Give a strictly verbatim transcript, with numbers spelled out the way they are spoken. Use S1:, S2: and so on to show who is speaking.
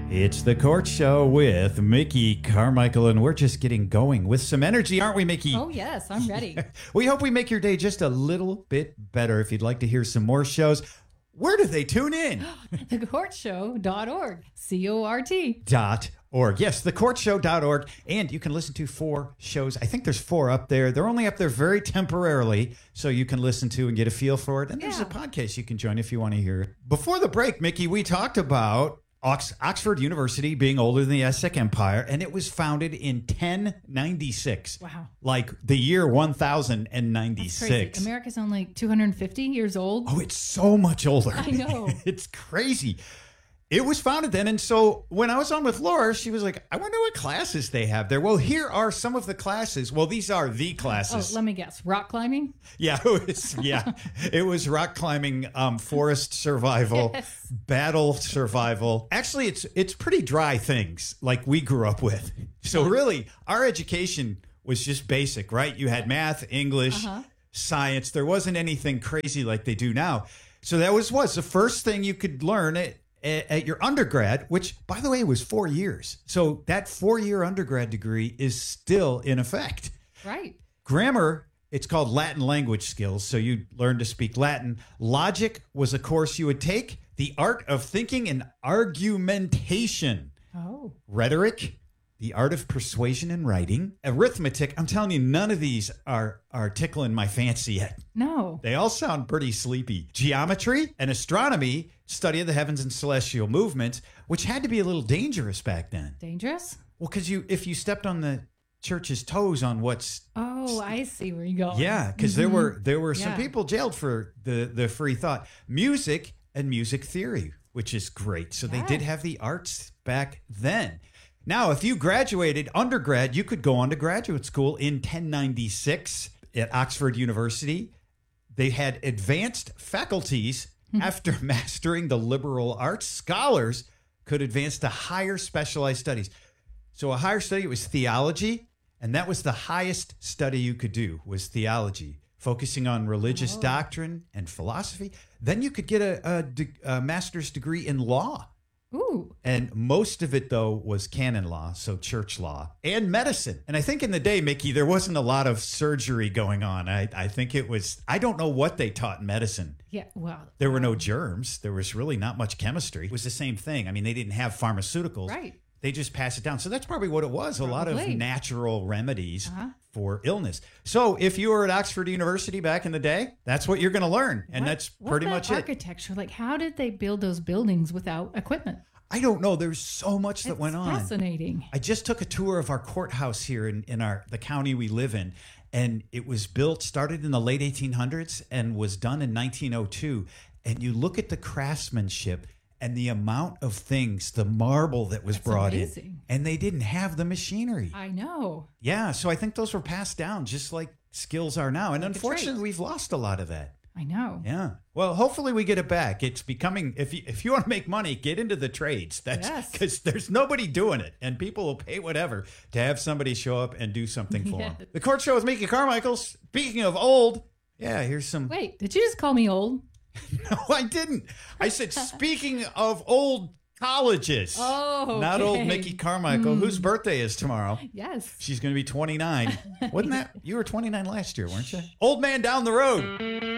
S1: It's the Court Show with Mickey Carmichael, and we're just getting going with some energy, aren't we, Mickey?
S2: Oh, yes, I'm ready.
S1: We hope we make your day just a little bit better. If you'd like to hear some more shows, where do they tune in?
S2: the court show dot org, C O R T.
S1: Dot org. Yes, the court show dot org. And you can listen to four shows. I think there's four up there. They're only up there very temporarily, so you can listen to and get a feel for it. And there's
S2: Yeah.
S1: a podcast you can join if you want to hear it. Before the break, Mickey, we talked about Ox- Oxford University being older than the Aztec Empire, and it was founded in ten ninety-six.
S2: Wow.
S1: Like the year one thousand
S2: That's
S1: ninety-six.
S2: crazy. America's only two hundred fifty years old.
S1: Oh, it's so much older.
S2: I know.
S1: It's crazy. It was founded then. And so when I was on with Laura, she was like, I wonder what classes they have there. Well, here are some of the classes. Well, these are the
S2: Oh,
S1: classes.
S2: let me guess. Rock climbing?
S1: Yeah, it was, yeah. It was rock climbing, um, forest survival,
S2: Yes.
S1: battle survival. Actually, it's it's pretty dry things like we grew up with. So really, our education was just basic, right? You had math, English,
S2: Uh-huh.
S1: science. There wasn't anything crazy like they do now. So that was was the first thing you could learn at, at your undergrad, which, by the way, was four years. So that four-year undergrad degree is still in effect.
S2: Right.
S1: Grammar, it's called Latin language skills. So you learn to speak Latin. Logic was a course you would take. The art of thinking and argumentation.
S2: Oh.
S1: Rhetoric, the art of persuasion and writing. Arithmetic, I'm telling you, none of these are, are tickling my fancy yet.
S2: No.
S1: They all sound pretty sleepy. Geometry and astronomy, study of the heavens and celestial movements, which had to be a little dangerous back then.
S2: Dangerous?
S1: Well, because you, if you stepped on the church's toes on what's
S2: Oh, I see where you're going.
S1: yeah, because there were there were some
S2: Yeah.
S1: people jailed for the the free thought, music and music theory, which is great. So they did
S2: Yeah.
S1: have the arts back then. Now, if you graduated undergrad, you could go on to graduate school in ten ninety-six at Oxford University. They had advanced faculties. After mastering the liberal arts, scholars could advance to higher specialized studies. So a higher study was theology, and that was the highest study you could do was theology, focusing on religious
S2: Oh.
S1: doctrine and philosophy. Then you could get a, a, de- a master's degree in law.
S2: Ooh.
S1: And most of it, though, was canon law, so church law, and medicine. And I think in the day, Mickey, there wasn't a lot of surgery going on. I, I think it was, I don't know what they taught in medicine.
S2: Yeah, well.
S1: There were no germs. There was really not much chemistry. It was the same thing. I mean, they didn't have pharmaceuticals.
S2: Right.
S1: They just pass it down. So that's probably what it was, a lot of
S2: Probably.
S1: natural remedies
S2: Uh-huh.
S1: for illness. So if you were at Oxford University back in the day, that's what you're going to learn. And
S2: What-
S1: that's
S2: what
S1: pretty
S2: about
S1: much it.
S2: architecture? Like, how did they build those buildings without equipment?
S1: I don't know. There's so much that
S2: It's
S1: went on.
S2: fascinating.
S1: I just took a tour of our courthouse here in, in our the county we live in, and it was built, started in the late eighteen hundreds and was done in nineteen oh two. And you look at the craftsmanship and the amount of things, the marble that was
S2: That's
S1: brought
S2: amazing.
S1: in, and they didn't have the machinery.
S2: I know.
S1: Yeah, so I think those were passed down just like skills are now. And
S2: Like a
S1: unfortunately,
S2: trait.
S1: we've lost a lot of that.
S2: I know.
S1: Yeah. Well, hopefully we get it back. It's becoming, if you, if you want to make money, get into the trades. That's
S2: Yes.
S1: because there's nobody doing it, and people will pay whatever to have somebody show up and do something for
S2: Yes.
S1: them. The Court Show with Mickey Carmichael. Speaking of old, yeah, here's some.
S2: Wait, did you just call me old?
S1: No, I didn't. I said, speaking of old colleges.
S2: Oh,
S1: Not old
S2: okay.
S1: Mickey Carmichael, whose birthday is tomorrow.
S2: Yes.
S1: She's going to be twenty-nine. Wasn't that? You were twenty-nine last year, weren't you? Old man down the road.